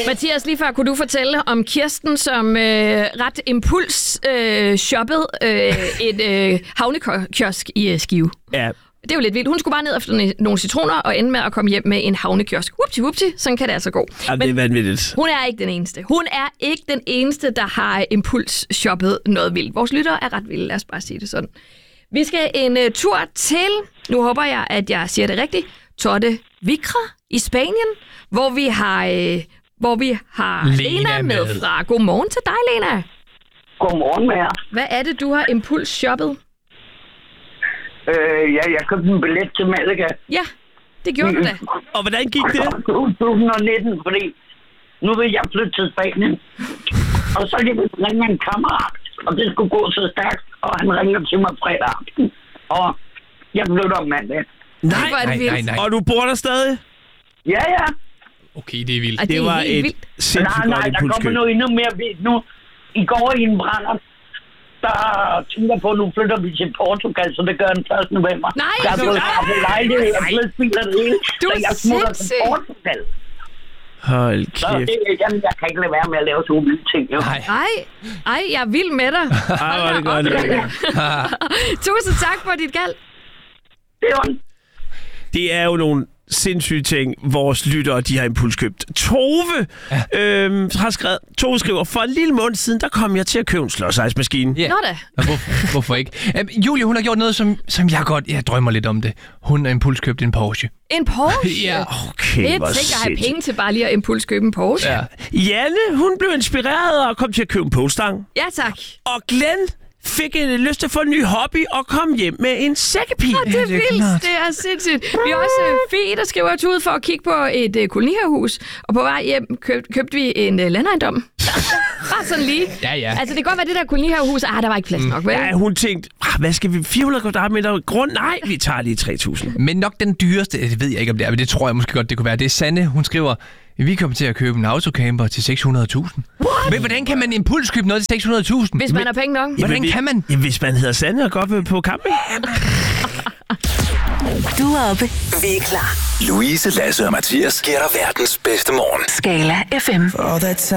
Mathias, lige før kunne du fortælle om Kirsten, som ret shoppede et havnekiosk i Skive. Ja. Det er jo lidt vildt. Hun skulle bare ned efter nogle citroner og ende med at komme hjem med en havnekiosk. Whoopty, sådan kan det altså gå. Jamen, det er vanvittigt. Hun er ikke den eneste. Hun er ikke den eneste, der har shoppet noget vildt. Vores lyttere er ret vilde, lad os bare sige det sådan. Vi skal en tur til, nu håber jeg, at jeg siger det rigtigt, Torrevieja i Spanien, hvor vi har Lena med fra. Godmorgen til dig, Lena. Godmorgen med jer. Hvad er det, du har shoppet? Jeg købte en billet til Malaga. Ja, det gjorde du da. Og hvordan gik det? 2019, fordi nu vil jeg flytte til Spanien. Og så ringede en kammerat, og det skulle gå så stærkt, og han ringede til mig fredag aften. Og jeg flytter om mandag. Nej. Og du bor der stadig? Ja. Okay, det er vildt. Det var et sindssygt godt impulskøb. Der kommer noget endnu mere vildt nu. I går i en brænder, der tænker på, at nu flytter vi til Portugal, så det gør den 1. november. Nej! Jeg har fået lejlighed, jeg har fået biler det hele, så jeg smutter til Portugal. Hold kæft. Så jeg kan ikke lade være med at lave sådan nogle ting, jo. Ej, jeg er vild med dig. Ej, hvor er det godt. Tusind tak for dit kald. Det er jo Det er jo nogle sindssyge ting, vores lyttere, de har impulskøbt. Tove har skrevet, Tove skriver, for en lille måned siden, der kom jeg til at købe en slåsejsmaskine. Yeah. Nå da. Hvorfor ikke? Julie, hun har gjort noget, som jeg drømmer lidt om det. Hun har impulskøbt en Porsche. En Porsche? Ja. Okay, det er hvor tænkt at have penge til bare lige at impulskøbe en Porsche. Ja. Janne, hun blev inspireret og kom til at købe en polestang. Ja, tak. Og Glenn fik en lyst til at få en ny hobby og kom hjem med en sækkepil. Det er vildt. Det er sindssygt. Vi har også Fie, der skriver os ud for at kigge på et kolonihavehus. Og på vej hjem købte vi en landejendom. Bare sådan lige. Ja. Altså, det kan godt være, det der kolonihavehus. Der var ikke plads nok, vel? Ja, hun tænkte, hvad skal vi? 400 kvadratmeter grund? Nej, vi tager lige 3.000. Men nok den dyreste, det ved jeg ikke om det er, men det tror jeg måske godt, det kunne være. Det er Sanne, hun skriver, vi kommer til at købe en autocamper til 600.000. Men hvordan kan man impulskøbe noget til 600.000? Hvis man har penge nok. Hvordan kan man? Ja, hvis man hedder Sanne og går på camping. Du er oppe. Vi er klar. Louise, Lasse og Mathias giver dig verdens bedste morgen. Skala FM.